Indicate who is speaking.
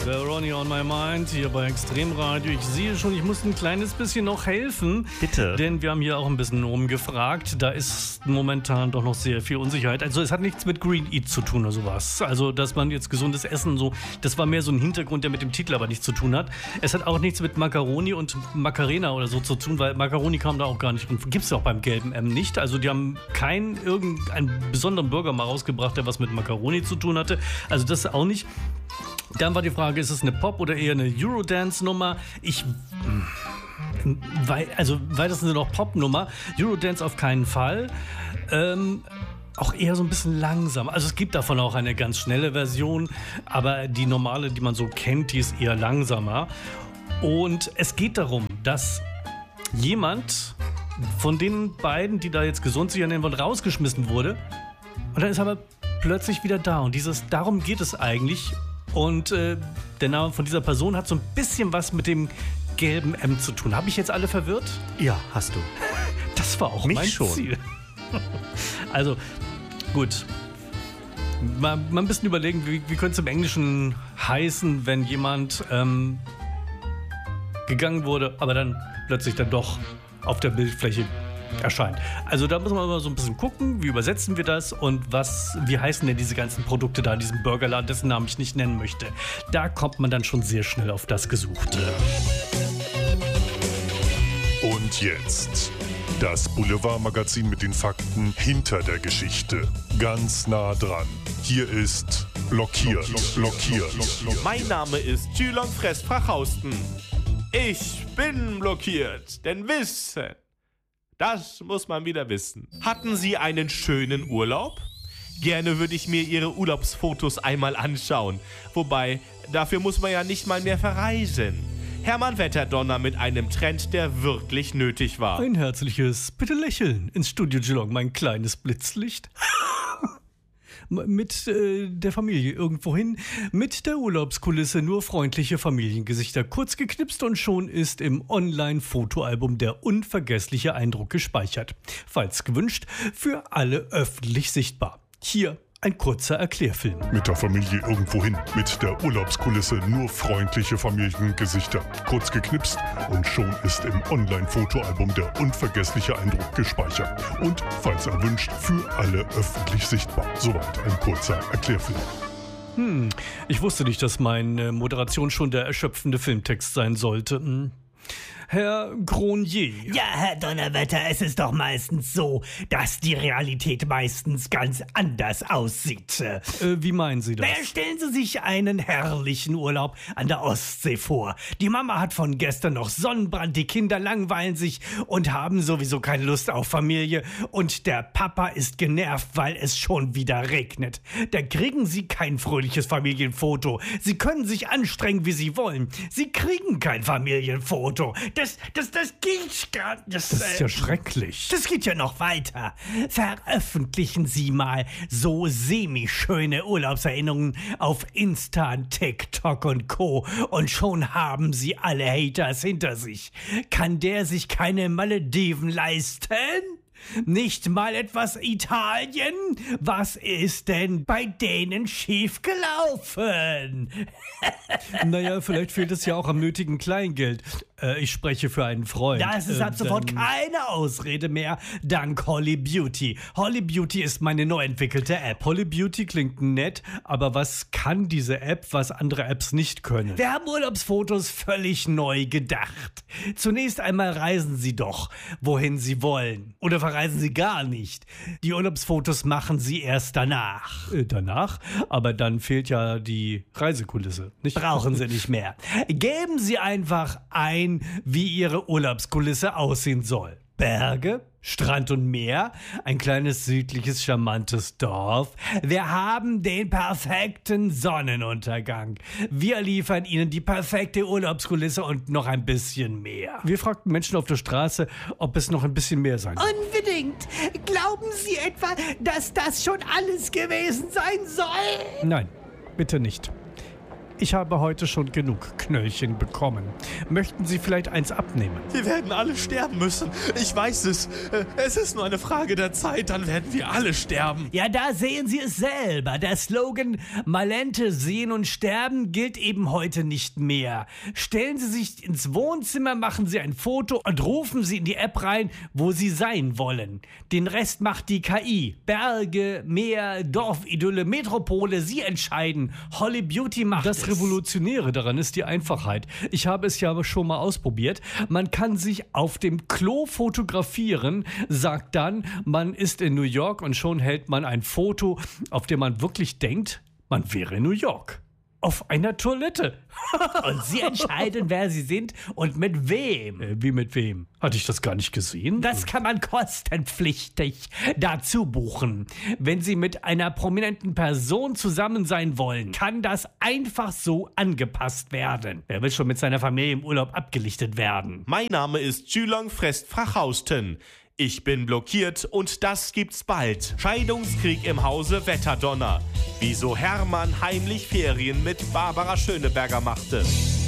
Speaker 1: Ronnie on my mind hier bei Extremradio. Ich sehe schon, ich muss ein kleines bisschen noch helfen.
Speaker 2: Bitte.
Speaker 1: Denn wir haben hier auch ein bisschen rumgefragt. Da ist momentan doch noch sehr viel Unsicherheit. Also es hat nichts mit Green Eat zu tun oder sowas. Also, dass man jetzt gesundes Essen so, das war mehr so ein Hintergrund, der mit dem Titel aber nichts zu tun hat. Es hat auch nichts mit Macaroni und Macarena oder so zu tun, weil Macaroni kam da auch gar nicht. Und gibt es ja auch beim gelben M nicht. Also die haben irgendeinen besonderen Burger mal rausgebracht, der was mit Macaroni zu tun hatte. Also das auch nicht. Dann war die Frage, ist es eine Pop- oder eher eine Eurodance-Nummer? Weil das ist noch Pop-Nummer. Eurodance auf keinen Fall. Auch eher so ein bisschen langsam. Also es gibt davon auch eine ganz schnelle Version, aber die normale, die man so kennt, die ist eher langsamer. Und es geht darum, dass jemand von den beiden, die da jetzt gesund sich nennen wollen, rausgeschmissen wurde. Und dann ist aber plötzlich wieder da. Und darum geht es eigentlich. Und der Name von dieser Person hat so ein bisschen was mit dem gelben M zu tun. Habe ich jetzt alle verwirrt?
Speaker 2: Ja, hast du.
Speaker 1: Das war auch
Speaker 2: Mich
Speaker 1: mein
Speaker 2: schon.
Speaker 1: Ziel. Also, gut. Mal ein bisschen überlegen, wie könnte es im Englischen heißen, wenn jemand gegangen wurde, aber dann plötzlich dann doch auf der Bildfläche erscheint. Also da muss man mal so ein bisschen gucken, wie übersetzen wir das und wie heißen denn diese ganzen Produkte da in diesem Burgerladen, dessen Namen ich nicht nennen möchte. Da kommt man dann schon sehr schnell auf das Gesuchte.
Speaker 3: Und jetzt das Boulevardmagazin mit den Fakten hinter der Geschichte. Ganz nah dran. Hier ist Blockiert.
Speaker 4: Mein Name ist Julong Fress Frachhausten. Ich bin blockiert, denn Wissen, das muss man wieder wissen. Hatten Sie einen schönen Urlaub? Gerne würde ich mir Ihre Urlaubsfotos einmal anschauen. Wobei, dafür muss man ja nicht mal mehr verreisen. Hermann Wetterdonner mit einem Trend, der wirklich nötig war.
Speaker 1: Ein herzliches Bitte lächeln ins Studio Geelong, mein kleines Blitzlicht. Mit der Familie irgendwohin, mit der Urlaubskulisse nur freundliche Familiengesichter, kurz geknipst und schon ist im Online-Fotoalbum der unvergessliche Eindruck gespeichert. Falls gewünscht, für alle öffentlich sichtbar. Hier ein kurzer Erklärfilm.
Speaker 3: Mit der Familie irgendwohin, mit der Urlaubskulisse nur freundliche Familiengesichter. Kurz geknipst und schon ist im Online-Fotoalbum der unvergessliche Eindruck gespeichert. Und, falls erwünscht, für alle öffentlich sichtbar. Soweit ein kurzer Erklärfilm.
Speaker 1: Ich wusste nicht, dass meine Moderation schon der erschöpfende Filmtext sein sollte. Herr Gronier.
Speaker 5: Ja, Herr Donnerwetter, es ist doch meistens so, dass die Realität meistens ganz anders aussieht.
Speaker 1: Wie meinen Sie das?
Speaker 5: Stellen Sie sich einen herrlichen Urlaub an der Ostsee vor. Die Mama hat von gestern noch Sonnenbrand, die Kinder langweilen sich und haben sowieso keine Lust auf Familie und der Papa ist genervt, weil es schon wieder regnet. Da kriegen Sie kein fröhliches Familienfoto. Sie können sich anstrengen, wie Sie wollen. Sie kriegen kein Familienfoto. Das geht gar nicht.
Speaker 1: Das ist ja schrecklich.
Speaker 5: Das geht ja noch weiter. Veröffentlichen Sie mal so semi-schöne Urlaubserinnerungen auf Insta, TikTok und Co. Und schon haben Sie alle Haters hinter sich. Kann der sich keine Malediven leisten? Nicht mal etwas Italien? Was ist denn bei denen schiefgelaufen?
Speaker 1: Naja, vielleicht fehlt es ja auch am nötigen Kleingeld. Ich spreche für einen Freund.
Speaker 5: Das ist ab sofort keine Ausrede mehr, dank Holly Beauty. Holly Beauty ist meine neu entwickelte App.
Speaker 1: Holly Beauty klingt nett, aber was kann diese App, was andere Apps nicht können?
Speaker 5: Wir haben Urlaubsfotos völlig neu gedacht. Zunächst einmal reisen Sie doch, wohin Sie wollen. Oder verreisen Sie gar nicht. Die Urlaubsfotos machen Sie erst danach.
Speaker 1: Danach? Aber dann fehlt ja die Reisekulisse, nicht?
Speaker 5: Brauchen Sie nicht mehr. Geben Sie einfach ein, wie Ihre Urlaubskulisse aussehen soll. Berge, Strand und Meer, ein kleines südliches, charmantes Dorf. Wir haben den perfekten Sonnenuntergang. Wir liefern Ihnen die perfekte Urlaubskulisse und noch ein bisschen mehr.
Speaker 1: Wir fragten Menschen auf der Straße, ob es noch ein bisschen mehr sein soll.
Speaker 5: Unbedingt. Glauben Sie etwa, dass das schon alles gewesen sein soll?
Speaker 1: Nein, bitte nicht.
Speaker 5: Ich habe heute schon genug Knöllchen bekommen. Möchten Sie vielleicht eins abnehmen?
Speaker 4: Wir werden alle sterben müssen. Ich weiß es. Es ist nur eine Frage der Zeit, dann werden wir alle sterben.
Speaker 5: Ja, da sehen Sie es selber. Der Slogan Malente sehen und sterben gilt eben heute nicht mehr. Stellen Sie sich ins Wohnzimmer, machen Sie ein Foto und rufen Sie in die App rein, wo Sie sein wollen. Den Rest macht die KI. Berge, Meer, Dorfidylle, Metropole, Sie entscheiden. Holly Beauty macht es.
Speaker 1: Das Revolutionäre daran ist die Einfachheit. Ich habe es ja schon mal ausprobiert. Man kann sich auf dem Klo fotografieren, sagt dann, man ist in New York und schon hält man ein Foto, auf dem man wirklich denkt, man wäre in New York. Auf einer Toilette.
Speaker 5: Und Sie entscheiden, wer Sie sind und mit wem.
Speaker 1: Wie mit wem? Hatte ich das gar nicht gesehen?
Speaker 5: Das kann man kostenpflichtig dazu buchen. Wenn Sie mit einer prominenten Person zusammen sein wollen, kann das einfach so angepasst werden. Wer will schon mit seiner Familie im Urlaub abgelichtet werden?
Speaker 4: Mein Name ist Julong Frest Frachausten. Ich bin blockiert und das gibt's bald. Scheidungskrieg im Hause Wetterdonner. Wieso Hermann heimlich Ferien mit Barbara Schöneberger machte.